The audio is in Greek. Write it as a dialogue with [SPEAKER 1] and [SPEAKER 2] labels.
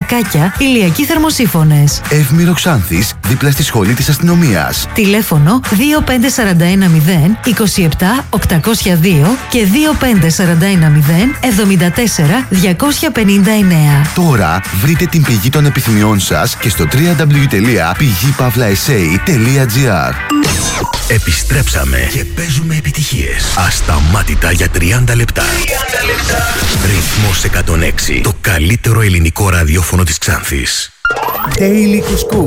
[SPEAKER 1] σακάκια, ηλιακοί θερμοσύφωνες.
[SPEAKER 2] Εύμηρο Ξάνθης, δίπλα στη σχολή της αστυνομίας.
[SPEAKER 1] Τηλέφωνο 25410 27 802 και 25410 74 259.
[SPEAKER 2] Τώρα βρείτε την πηγή των επιθυμιών σας και στο www.pigipavlaessay.gr.
[SPEAKER 3] Επιστρέψαμε και παίζουμε επιτυχίες ασταμάτητα για 30 λεπτά. Ρυθμός 106, το καλύτερο ελληνικό ραδιόφωνο της Ξάνθης.
[SPEAKER 2] Daily Κουσκού.